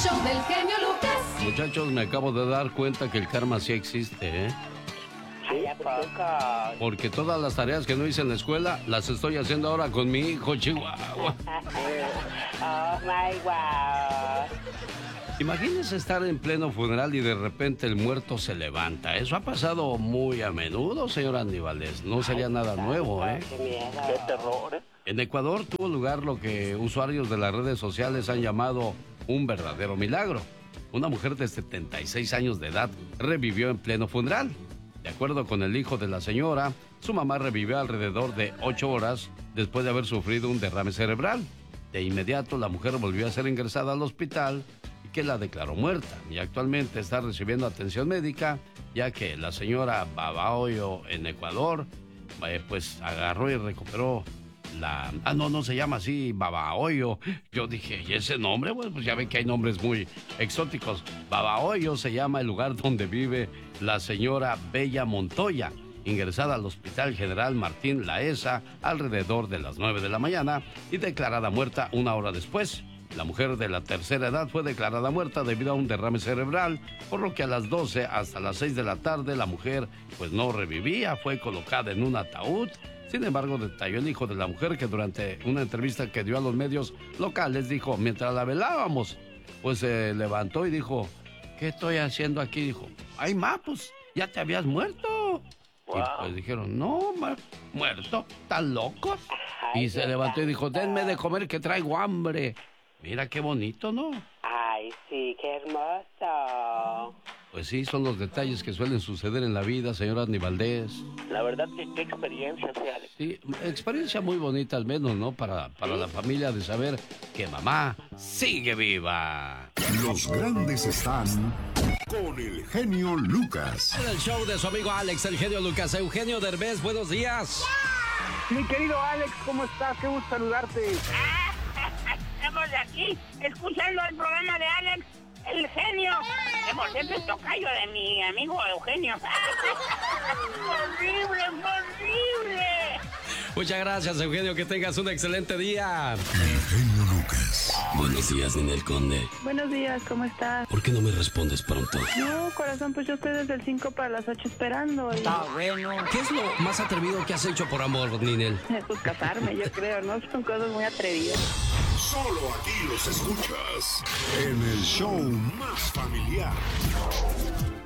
Show del genio Lucas. Muchachos, me acabo de dar cuenta que el karma sí existe, ¿eh? Sí, poco. Porque todas las tareas que no hice en la escuela las estoy haciendo ahora con mi hijo, Chihuahua. Oh my wow. Imagínense estar en pleno funeral y de repente el muerto se levanta. Eso ha pasado muy a menudo, señor Aníbales. No sería nada nuevo, ¿eh? Qué terror, ¿eh? En Ecuador tuvo lugar lo que usuarios de las redes sociales han llamado un verdadero milagro. Una mujer de 76 años de edad revivió en pleno funeral. De acuerdo con el hijo de la señora, su mamá revivió alrededor de 8 horas después de haber sufrido un derrame cerebral. De inmediato, la mujer volvió a ser ingresada al hospital y que la declaró muerta. Y actualmente está recibiendo atención médica, ya que la señora Babahoyo en Ecuador, pues agarró y recuperó la... Ah, no se llama así, Babahoyo. Yo dije, ¿y ese nombre? Pues ya ven que hay nombres muy exóticos. Babahoyo se llama el lugar donde vive la señora Bella Montoya, ingresada al Hospital General Martín Laesa alrededor de las 9 de la mañana y declarada muerta 1 hora después. La mujer de la tercera edad fue declarada muerta debido a un derrame cerebral, por lo que a las 12 hasta las 6 de la tarde la mujer pues no revivía, fue colocada en un ataúd. Sin embargo, detalló el hijo de la mujer que durante una entrevista que dio a los medios locales dijo, mientras la velábamos, pues se levantó y dijo, ¿qué estoy haciendo aquí? Dijo, ay, pues ya te habías muerto. Wow. Y pues dijeron, no, muerto, ¿están locos? Y se levantó y dijo, denme de comer que traigo hambre. Mira qué bonito, ¿no? Ay, sí, qué hermoso. Pues sí, son los detalles que suelen suceder en la vida, señor Andy Valdés. La verdad que qué experiencia, Alex. Sí, experiencia muy bonita al menos, ¿no? Para la familia de saber que mamá sigue viva. Los grandes están con el genio Lucas. En el show de su amigo Alex, el genio Lucas. Eugenio Derbez, buenos días. Mi querido Alex, ¿cómo estás? Qué gusto saludarte. Estamos de aquí, escuchando el programa de Alex, el genio. Que por cierto es tocayo de mi amigo Eugenio. ¡Horrible, horrible! Muchas gracias, Eugenio, que tengas un excelente día. El genio Lucas. Buenos días, Ninel Conde. Buenos días, ¿cómo estás? ¿Por qué no me respondes pronto? No, corazón, pues yo estoy desde el 5 para las 8 esperando. Está bueno. ¿Qué es lo más atrevido que has hecho por amor, Ninel? Pues casarme, yo creo, ¿no? Son cosas muy atrevidas. Solo aquí los escuchas en el show más familiar.